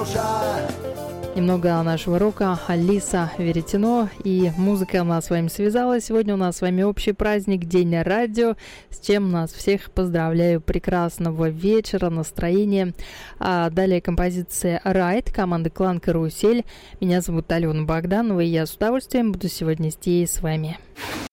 Немного нашего рока, Алиса Веретено, и музыка у нас с вами связалась. Сегодня у нас с вами общий праздник, День радио, с чем нас всех поздравляю. Прекрасного вечера, настроения. А далее композиция «Райд» команды «Клан Карусель». Меня зовут Алена Богданова, и я с удовольствием буду сегодня здесь с вами.